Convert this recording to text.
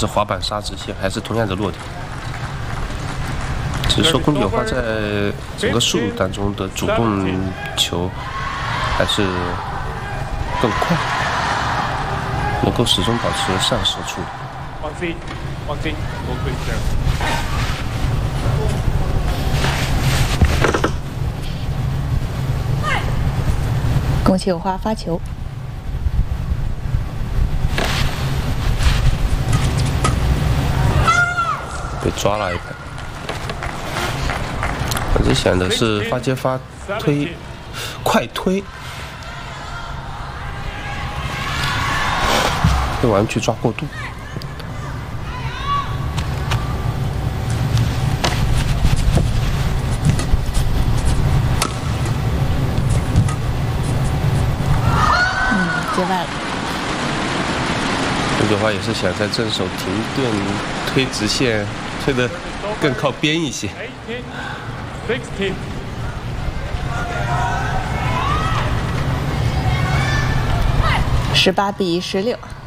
是滑板刹直线，还是同样的落点。只是说宫九花在整个速度当中的主动球还是更快，能够始终保持上射处理。 宫九花发球。 被抓了一拍，我这想的是发接发推，快推，推完去抓过度。 接外了。 宫九花也是想在正手停顿推直线。 推的更靠边一些。 18比16。